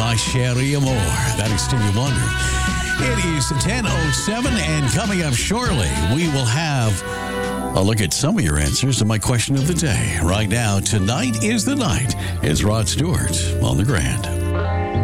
my Cherie Amour. That is Stevie Wonder. It is 10:07, and coming up shortly, we will have a look at some of your answers to my question of the day. Right now, tonight is the night. It's Rod Stewart on The Grand.